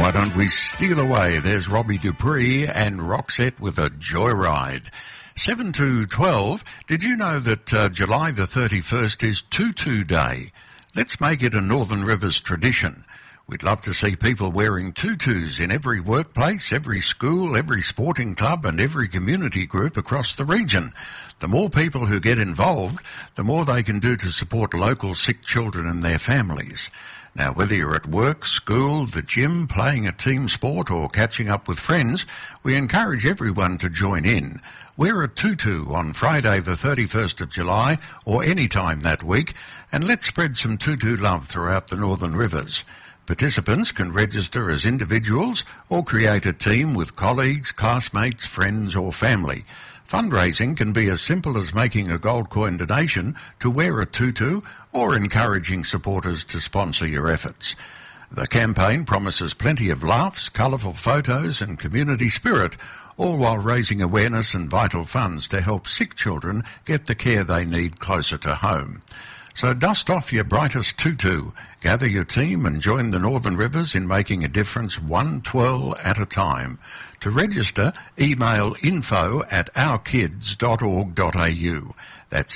Why don't we steal away? There's Robbie Dupree and Roxette with a Joyride. 7 to 12. Did you know that July the 31st is Tutu Day? Let's make it a Northern Rivers tradition. We'd love to see people wearing tutus in every workplace, every school, every sporting club and every community group across the region. The more people who get involved, the more they can do to support local sick children and their families. Now, whether you're at work, school, the gym, playing a team sport or catching up with friends, we encourage everyone to join in. Wear a tutu on Friday the 31st of July or any time that week, and let's spread some tutu love throughout the Northern Rivers. Participants can register as individuals or create a team with colleagues, classmates, friends or family. Fundraising can be as simple as making a gold coin donation to wear a tutu or encouraging supporters to sponsor your efforts. The campaign promises plenty of laughs, colourful photos and community spirit, all while raising awareness and vital funds to help sick children get the care they need closer to home. So dust off your brightest tutu, gather your team and join the Northern Rivers in making a difference one twirl at a time. To register, email info@ourkids.org.au. That's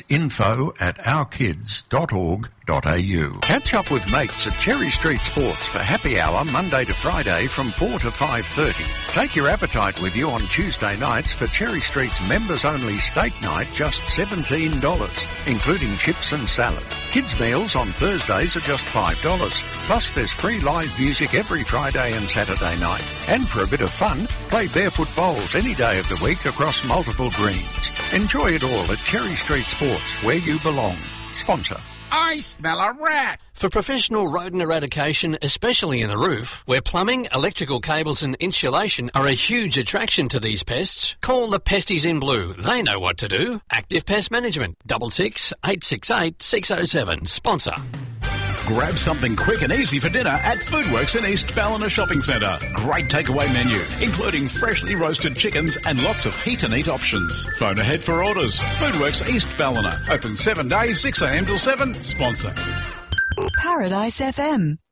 info@ourkids.org.au. Catch up with mates at Cherry Street Sports for happy hour Monday to Friday from 4 to 5:30. Take your appetite with you on Tuesday nights for Cherry Street's members-only steak night, just $17, including chips and salad. Kids' meals on Thursdays are just $5. Plus there's free live music every Friday and Saturday night. And for a bit of fun, play barefoot bowls any day of the week across multiple greens. Enjoy it all at Cherry Street Sports, where you belong. Sponsor. I smell a rat. For professional rodent eradication, especially in the roof, where plumbing, electrical cables and insulation are a huge attraction to these pests, call the Pesties in Blue. They know what to do. Active Pest Management, 66 868 607. Sponsor. Grab something quick and easy for dinner at Foodworks in East Ballina Shopping Centre. Great takeaway menu, including freshly roasted chickens and lots of heat-and-eat options. Phone ahead for orders. Foodworks East Ballina. Open 7 days, 6 a.m. till 7. Sponsor. Paradise FM.